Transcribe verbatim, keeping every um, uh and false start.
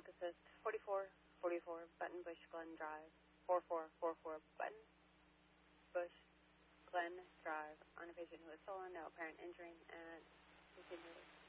public assist, forty-four forty-four Button Bush Glen Drive, four four four four Button Bush Glen Drive, on a patient who was stolen, no apparent injury, and continued.